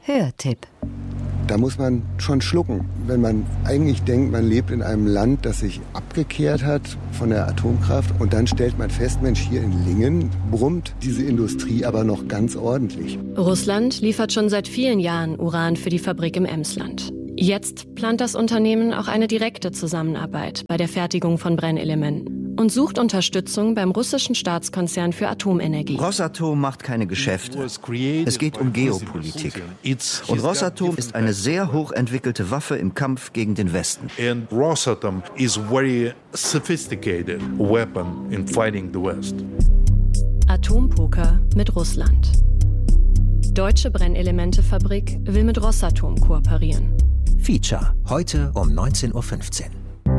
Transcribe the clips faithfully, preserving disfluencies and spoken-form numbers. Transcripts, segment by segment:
Hörtipp. Da muss man schon schlucken, wenn man eigentlich denkt, man lebt in einem Land, das sich abgekehrt hat von der Atomkraft. Und dann stellt man fest, Mensch, hier in Lingen brummt diese Industrie aber noch ganz ordentlich. Russland liefert schon seit vielen Jahren Uran für die Fabrik im Emsland. Jetzt plant das Unternehmen auch eine direkte Zusammenarbeit bei der Fertigung von Brennelementen und sucht Unterstützung beim russischen Staatskonzern für Atomenergie. Rosatom macht keine Geschäfte. Es geht um Geopolitik. Und Rosatom ist eine sehr hochentwickelte Waffe im Kampf gegen den Westen. And Rosatom is a very sophisticated weapon in fighting the West. Atompoker mit Russland. Deutsche Brennelementefabrik will mit Rosatom kooperieren. Feature, heute um neunzehn Uhr fünfzehn.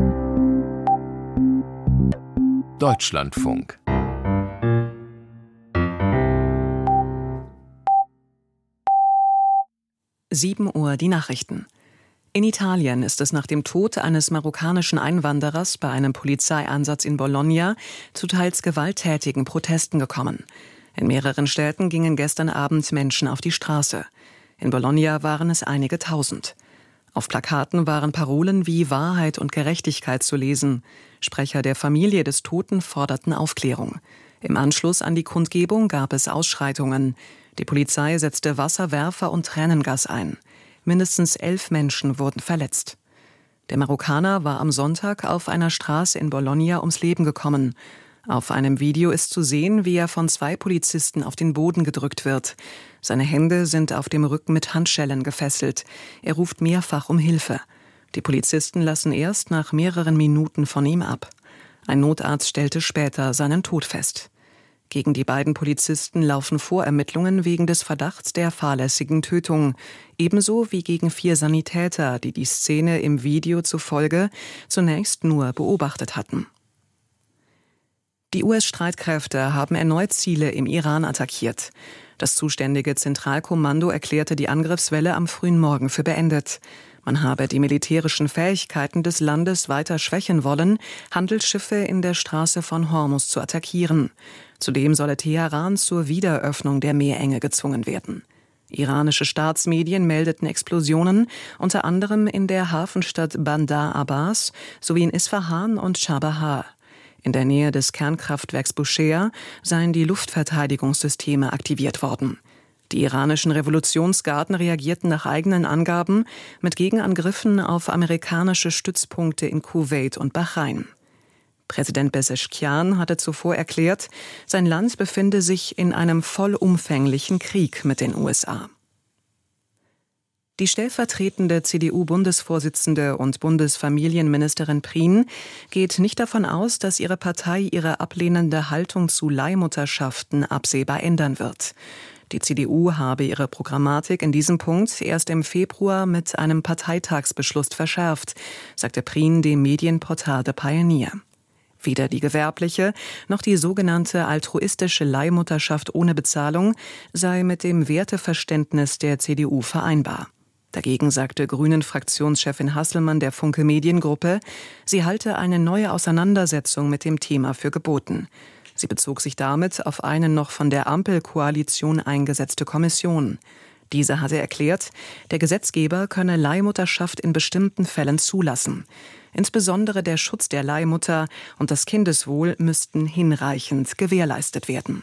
Deutschlandfunk. sieben Uhr die Nachrichten. In Italien ist es nach dem Tod eines marokkanischen Einwanderers bei einem Polizeieinsatz in Bologna zu teils gewalttätigen Protesten gekommen. In mehreren Städten gingen gestern Abend Menschen auf die Straße. In Bologna waren es einige Tausend. Auf Plakaten waren Parolen wie Wahrheit und Gerechtigkeit zu lesen. Sprecher der Familie des Toten forderten Aufklärung. Im Anschluss an die Kundgebung gab es Ausschreitungen. Die Polizei setzte Wasserwerfer und Tränengas ein. Mindestens elf Menschen wurden verletzt. Der Marokkaner war am Sonntag auf einer Straße in Bologna ums Leben gekommen. Auf einem Video ist zu sehen, wie er von zwei Polizisten auf den Boden gedrückt wird. Seine Hände sind auf dem Rücken mit Handschellen gefesselt. Er ruft mehrfach um Hilfe. Die Polizisten lassen erst nach mehreren Minuten von ihm ab. Ein Notarzt stellte später seinen Tod fest. Gegen die beiden Polizisten laufen Vorermittlungen wegen des Verdachts der fahrlässigen Tötung, ebenso wie gegen vier Sanitäter, die die Szene im Video zufolge zunächst nur beobachtet hatten. Die U S-Streitkräfte haben erneut Ziele im Iran attackiert. Das zuständige Zentralkommando erklärte die Angriffswelle am frühen Morgen für beendet. Man habe die militärischen Fähigkeiten des Landes weiter schwächen wollen, Handelsschiffe in der Straße von Hormuz zu attackieren. Zudem solle Teheran zur Wiederöffnung der Meerenge gezwungen werden. Iranische Staatsmedien meldeten Explosionen, unter anderem in der Hafenstadt Bandar Abbas sowie in Isfahan und Chabahar. In der Nähe des Kernkraftwerks Bushehr seien die Luftverteidigungssysteme aktiviert worden. Die iranischen Revolutionsgarden reagierten nach eigenen Angaben mit Gegenangriffen auf amerikanische Stützpunkte in Kuwait und Bahrain. Präsident Pezeshkian hatte zuvor erklärt, sein Land befinde sich in einem vollumfänglichen Krieg mit den U S A. Die stellvertretende C D U-Bundesvorsitzende und Bundesfamilienministerin Prien geht nicht davon aus, dass ihre Partei ihre ablehnende Haltung zu Leihmutterschaften absehbar ändern wird. Die C D U habe ihre Programmatik in diesem Punkt erst im Februar mit einem Parteitagsbeschluss verschärft, sagte Prien dem Medienportal The Pioneer. Weder die gewerbliche noch die sogenannte altruistische Leihmutterschaft ohne Bezahlung sei mit dem Werteverständnis der C D U vereinbar. Dagegen sagte Grünen-Fraktionschefin Hasselmann der Funke Mediengruppe, sie halte eine neue Auseinandersetzung mit dem Thema für geboten. Sie bezog sich damit auf eine noch von der Ampelkoalition eingesetzte Kommission. Diese hatte erklärt, der Gesetzgeber könne Leihmutterschaft in bestimmten Fällen zulassen. Insbesondere der Schutz der Leihmutter und das Kindeswohl müssten hinreichend gewährleistet werden.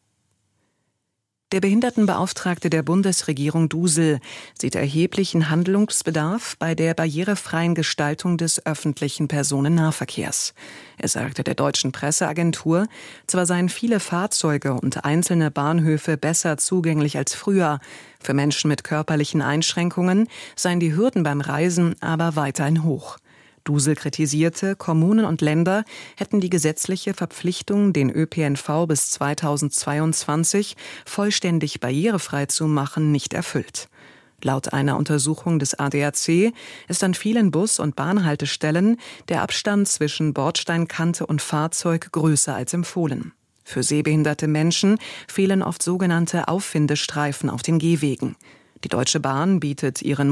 Der Behindertenbeauftragte der Bundesregierung Dusel sieht erheblichen Handlungsbedarf bei der barrierefreien Gestaltung des öffentlichen Personennahverkehrs. Er sagte der deutschen Presseagentur, zwar seien viele Fahrzeuge und einzelne Bahnhöfe besser zugänglich als früher, für Menschen mit körperlichen Einschränkungen seien die Hürden beim Reisen aber weiterhin hoch. Dusel kritisierte, Kommunen und Länder hätten die gesetzliche Verpflichtung, den Ö P N V bis zweitausendzweiundzwanzig vollständig barrierefrei zu machen, nicht erfüllt. Laut einer Untersuchung des A D A C ist an vielen Bus- und Bahnhaltestellen der Abstand zwischen Bordsteinkante und Fahrzeug größer als empfohlen. Für sehbehinderte Menschen fehlen oft sogenannte Auffindestreifen auf den Gehwegen. Die Deutsche Bahn bietet ihren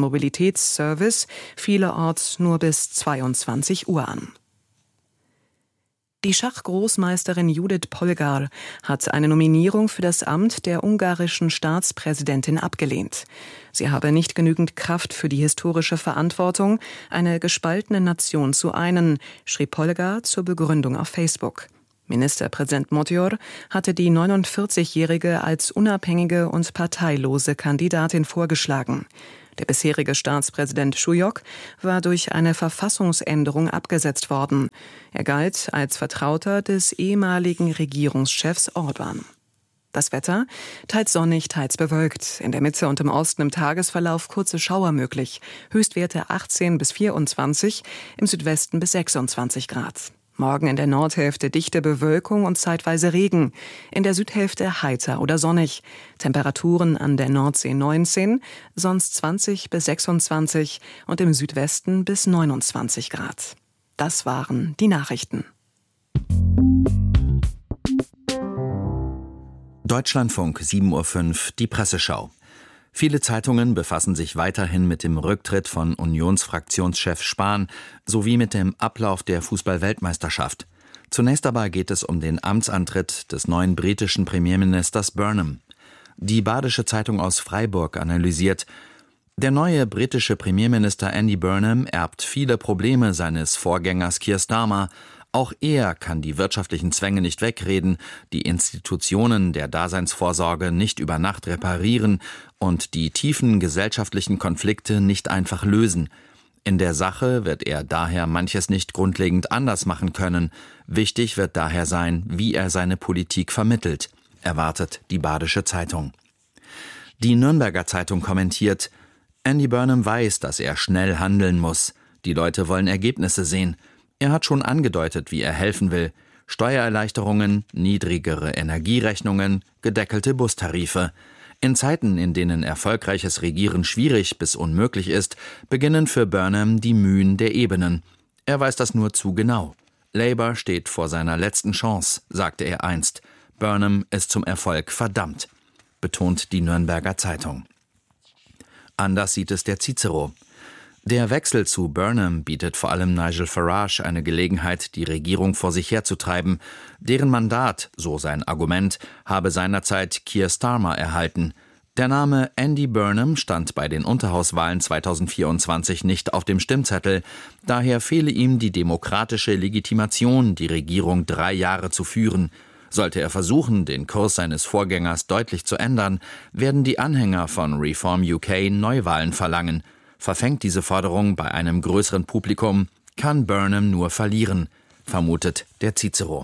Mobilitätsservice vielerorts nur bis zweiundzwanzig Uhr an. Die Schachgroßmeisterin Judith Polgar hat eine Nominierung für das Amt der ungarischen Staatspräsidentin abgelehnt. Sie habe nicht genügend Kraft für die historische Verantwortung, eine gespaltene Nation zu einen, schrieb Polgar zur Begründung auf Facebook. Ministerpräsident Magyar hatte die neunundvierzigjährige als unabhängige und parteilose Kandidatin vorgeschlagen. Der bisherige Staatspräsident Súlyog war durch eine Verfassungsänderung abgesetzt worden. Er galt als Vertrauter des ehemaligen Regierungschefs Orbán. Das Wetter: teils sonnig, teils bewölkt. In der Mitte und im Osten im Tagesverlauf kurze Schauer möglich. Höchstwerte achtzehn bis vierundzwanzig, im Südwesten bis sechsundzwanzig Grad. Morgen in der Nordhälfte dichte Bewölkung und zeitweise Regen. In der Südhälfte heiter oder sonnig. Temperaturen an der Nordsee neunzehn, sonst zwanzig bis sechsundzwanzig und im Südwesten bis neunundzwanzig Grad. Das waren die Nachrichten. Deutschlandfunk, sieben Uhr fünf, die Presseschau. Viele Zeitungen befassen sich weiterhin mit dem Rücktritt von Unionsfraktionschef Spahn sowie mit dem Ablauf der Fußball-Weltmeisterschaft. Zunächst aber geht es um den Amtsantritt des neuen britischen Premierministers Burnham. Die Badische Zeitung aus Freiburg analysiert: Der neue britische Premierminister Andy Burnham erbt viele Probleme seines Vorgängers Keir Starmer. Auch er kann die wirtschaftlichen Zwänge nicht wegreden, die Institutionen der Daseinsvorsorge nicht über Nacht reparieren und die tiefen gesellschaftlichen Konflikte nicht einfach lösen. In der Sache wird er daher manches nicht grundlegend anders machen können. Wichtig wird daher sein, wie er seine Politik vermittelt, erwartet die Badische Zeitung. Die Nürnberger Zeitung kommentiert: Andy Burnham weiß, dass er schnell handeln muss. Die Leute wollen Ergebnisse sehen. Er hat schon angedeutet, wie er helfen will. Steuererleichterungen, niedrigere Energierechnungen, gedeckelte Bustarife. In Zeiten, in denen erfolgreiches Regieren schwierig bis unmöglich ist, beginnen für Burnham die Mühen der Ebenen. Er weiß das nur zu genau. Labour steht vor seiner letzten Chance, sagte er einst. Burnham ist zum Erfolg verdammt, betont die Nürnberger Zeitung. Anders sieht es der Cicero. Der Wechsel zu Burnham bietet vor allem Nigel Farage eine Gelegenheit, die Regierung vor sich herzutreiben. Deren Mandat, so sein Argument, habe seinerzeit Keir Starmer erhalten. Der Name Andy Burnham stand bei den Unterhauswahlen zweitausendvierundzwanzig nicht auf dem Stimmzettel. Daher fehle ihm die demokratische Legitimation, die Regierung drei Jahre zu führen. Sollte er versuchen, den Kurs seines Vorgängers deutlich zu ändern, werden die Anhänger von Reform U K Neuwahlen verlangen. Verfängt diese Forderung bei einem größeren Publikum, kann Burnham nur verlieren, vermutet der Cicero.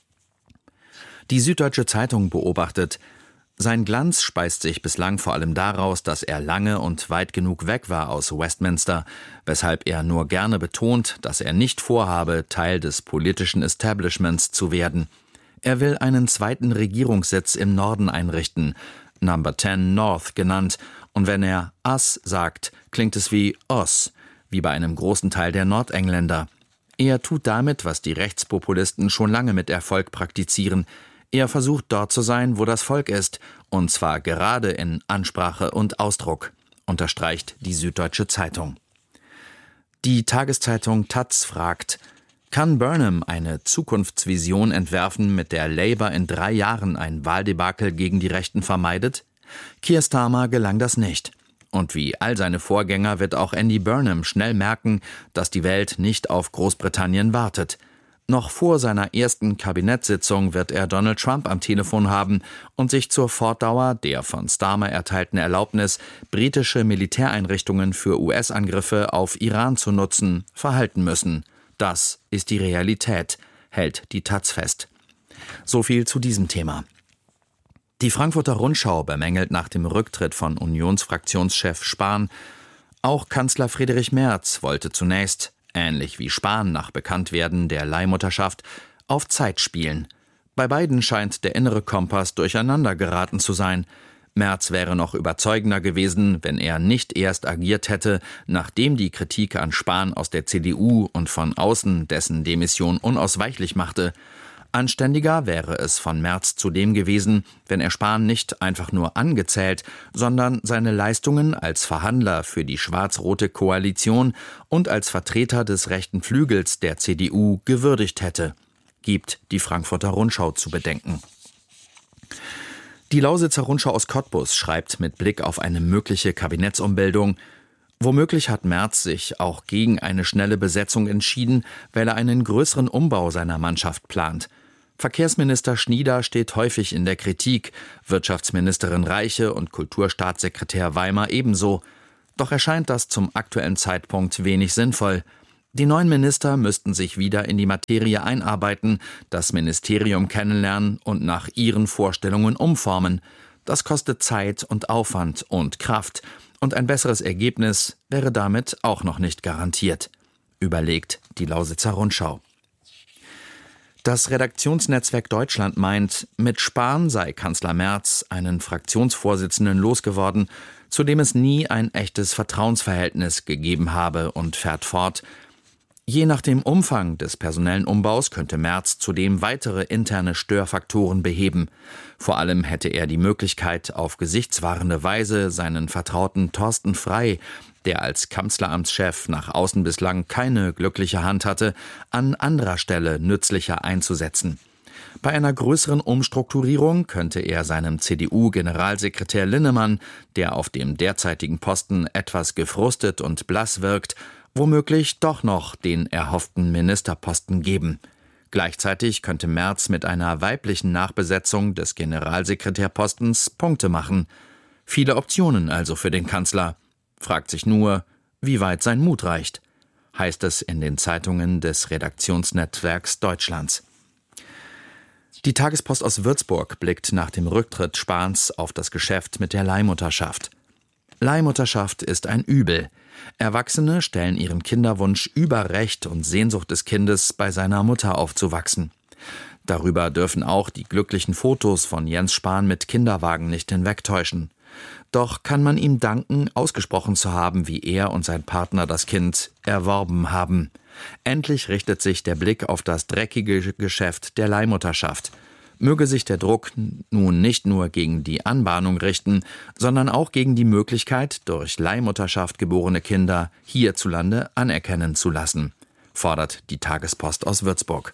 Die Süddeutsche Zeitung beobachtet: Sein Glanz speist sich bislang vor allem daraus, dass er lange und weit genug weg war aus Westminster, weshalb er nur gerne betont, dass er nicht vorhabe, Teil des politischen Establishments zu werden. Er will einen zweiten Regierungssitz im Norden einrichten, Number zehn North genannt, und wenn er Us sagt, klingt es wie Oss, wie bei einem großen Teil der Nordengländer. Er tut damit, was die Rechtspopulisten schon lange mit Erfolg praktizieren. Er versucht dort zu sein, wo das Volk ist, und zwar gerade in Ansprache und Ausdruck, unterstreicht die Süddeutsche Zeitung. Die Tageszeitung Taz fragt: Kann Burnham eine Zukunftsvision entwerfen, mit der Labour in drei Jahren ein Wahldebakel gegen die Rechten vermeidet? Keir Starmer gelang das nicht. Und wie all seine Vorgänger wird auch Andy Burnham schnell merken, dass die Welt nicht auf Großbritannien wartet. Noch vor seiner ersten Kabinettssitzung wird er Donald Trump am Telefon haben und sich zur Fortdauer der von Starmer erteilten Erlaubnis, britische Militäreinrichtungen für U S-Angriffe auf Iran zu nutzen, verhalten müssen. Das ist die Realität, hält die Taz fest. So viel zu diesem Thema. Die Frankfurter Rundschau bemängelt nach dem Rücktritt von Unionsfraktionschef Spahn: Auch Kanzler Friedrich Merz wollte zunächst, ähnlich wie Spahn nach Bekanntwerden der Leihmutterschaft, auf Zeit spielen. Bei beiden scheint der innere Kompass durcheinander geraten zu sein. Merz wäre noch überzeugender gewesen, wenn er nicht erst agiert hätte, nachdem die Kritik an Spahn aus der C D U und von außen dessen Demission unausweichlich machte. Anständiger wäre es von Merz zudem gewesen, wenn er Spahn nicht einfach nur angezählt, sondern seine Leistungen als Verhandler für die schwarz-rote Koalition und als Vertreter des rechten Flügels der C D U gewürdigt hätte. gibt die Frankfurter Rundschau zu bedenken. Die Lausitzer Rundschau aus Cottbus schreibt mit Blick auf eine mögliche Kabinettsumbildung: Womöglich hat Merz sich auch gegen eine schnelle Besetzung entschieden, weil er einen größeren Umbau seiner Mannschaft plant. Verkehrsminister Schnieder steht häufig in der Kritik, Wirtschaftsministerin Reiche und Kulturstaatssekretär Weimer ebenso. Doch erscheint das zum aktuellen Zeitpunkt wenig sinnvoll. Die neuen Minister müssten sich wieder in die Materie einarbeiten, das Ministerium kennenlernen und nach ihren Vorstellungen umformen. Das kostet Zeit und Aufwand und Kraft. Und ein besseres Ergebnis wäre damit auch noch nicht garantiert, überlegt die Lausitzer Rundschau. Das Redaktionsnetzwerk Deutschland meint, mit Spahn sei Kanzler Merz einen Fraktionsvorsitzenden losgeworden, zu dem es nie ein echtes Vertrauensverhältnis gegeben habe, und fährt fort: Je nach dem Umfang des personellen Umbaus könnte Merz zudem weitere interne Störfaktoren beheben. Vor allem hätte er die Möglichkeit, auf gesichtswahrende Weise seinen Vertrauten Thorsten Frey, der als Kanzleramtschef nach außen bislang keine glückliche Hand hatte, an anderer Stelle nützlicher einzusetzen. Bei einer größeren Umstrukturierung könnte er seinem C D U-Generalsekretär Linnemann, der auf dem derzeitigen Posten etwas gefrustet und blass wirkt, womöglich doch noch den erhofften Ministerposten geben. Gleichzeitig könnte Merz mit einer weiblichen Nachbesetzung des Generalsekretärpostens Punkte machen. Viele Optionen also für den Kanzler. Fragt sich nur, wie weit sein Mut reicht, heißt es in den Zeitungen des Redaktionsnetzwerks Deutschlands. Die Tagespost aus Würzburg blickt nach dem Rücktritt Spahns auf das Geschäft mit der Leihmutterschaft. Leihmutterschaft ist ein Übel. Erwachsene stellen ihren Kinderwunsch über Recht und Sehnsucht des Kindes, bei seiner Mutter aufzuwachsen. Darüber dürfen auch die glücklichen Fotos von Jens Spahn mit Kinderwagen nicht hinwegtäuschen. Doch kann man ihm danken, ausgesprochen zu haben, wie er und sein Partner das Kind erworben haben. Endlich richtet sich der Blick auf das dreckige Geschäft der Leihmutterschaft. Möge sich der Druck nun nicht nur gegen die Anbahnung richten, sondern auch gegen die Möglichkeit, durch Leihmutterschaft geborene Kinder hierzulande anerkennen zu lassen, fordert die Tagespost aus Würzburg.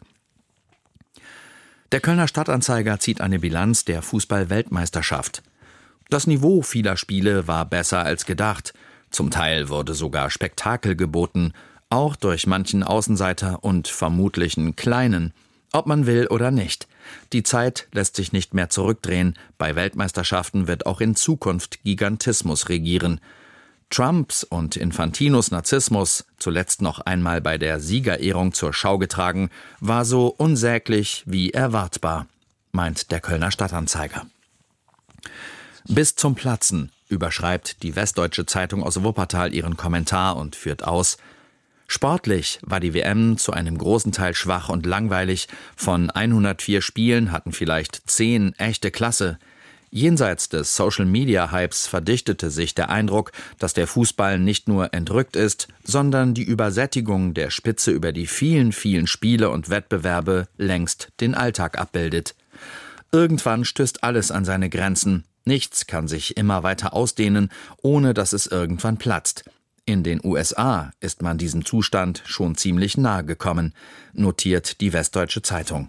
Der Kölner Stadtanzeiger zieht eine Bilanz der Fußball-Weltmeisterschaft. Das Niveau vieler Spiele war besser als gedacht. Zum Teil wurde sogar Spektakel geboten, auch durch manchen Außenseiter und vermutlichen Kleinen. Ob man will oder nicht. Die Zeit lässt sich nicht mehr zurückdrehen. Bei Weltmeisterschaften wird auch in Zukunft Gigantismus regieren. Trumps und Infantinos Narzissmus, zuletzt noch einmal bei der Siegerehrung zur Schau getragen, war so unsäglich wie erwartbar, meint der Kölner Stadtanzeiger. Bis zum Platzen, überschreibt die Westdeutsche Zeitung aus Wuppertal ihren Kommentar und führt aus: Sportlich war die W M zu einem großen Teil schwach und langweilig. Von hundertvier Spielen hatten vielleicht zehn echte Klasse. Jenseits des Social-Media-Hypes verdichtete sich der Eindruck, dass der Fußball nicht nur entrückt ist, sondern die Übersättigung der Spitze über die vielen, vielen Spiele und Wettbewerbe längst den Alltag abbildet. Irgendwann stößt alles an seine Grenzen. Nichts kann sich immer weiter ausdehnen, ohne dass es irgendwann platzt. In den U S A ist man diesem Zustand schon ziemlich nahe gekommen, notiert die Westdeutsche Zeitung.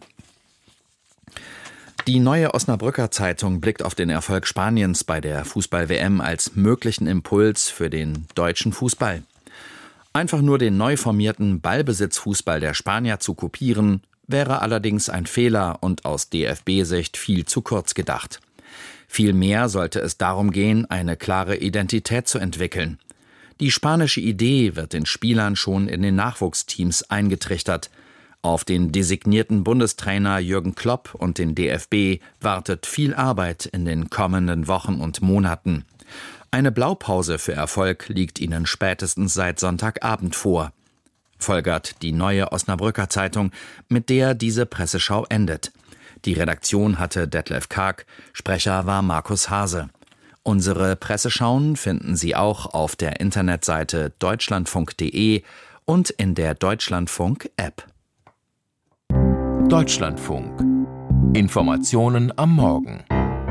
Die Neue Osnabrücker Zeitung blickt auf den Erfolg Spaniens bei der Fußball-W M als möglichen Impuls für den deutschen Fußball. Einfach nur den neu formierten Ballbesitzfußball der Spanier zu kopieren, wäre allerdings ein Fehler und aus D F B-Sicht viel zu kurz gedacht. Vielmehr sollte es darum gehen, eine klare Identität zu entwickeln. Die spanische Idee wird den Spielern schon in den Nachwuchsteams eingetrichtert. Auf den designierten Bundestrainer Jürgen Klopp und den D F B wartet viel Arbeit in den kommenden Wochen und Monaten. Eine Blaupause für Erfolg liegt ihnen spätestens seit Sonntagabend vor, folgert die Neue Osnabrücker Zeitung, mit der diese Presseschau endet. Die Redaktion hatte Detlef Karg, Sprecher war Markus Hase. Unsere Presseschauen finden Sie auch auf der Internetseite deutschlandfunk punkt de und in der Deutschlandfunk-App. Deutschlandfunk. Informationen am Morgen.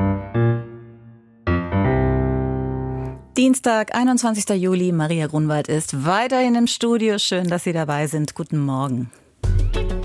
Dienstag, einundzwanzigster Juli. Maria Grunwald ist weiterhin im Studio. Schön, dass Sie dabei sind. Guten Morgen.